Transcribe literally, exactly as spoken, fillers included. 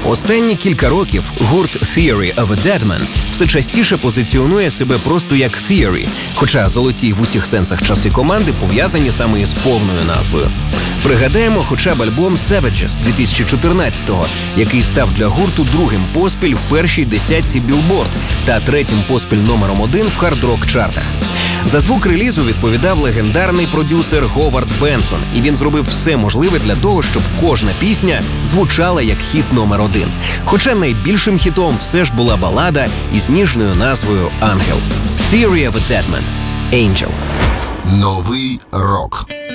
Останні кілька років гурт Theory of a Deadman все частіше позиціонує себе просто як Theory, хоча золоті в усіх сенсах часи команди пов'язані саме із повною назвою. Пригадаємо хоча б альбом Savages дві тисячі чотирнадцятого, який став для гурту другим поспіль в першій десятці Billboard та третім поспіль номером один в хард-рок-чартах. За звук релізу відповідав легендарний продюсер Говард Бенсон, і він зробив все можливе для того, щоб кожна пісня звучала як хіт номер один. Хоча найбільшим хітом все ж була балада із ніжною назвою «Ангел». Theory of a Deadman. Angel. Новий рок.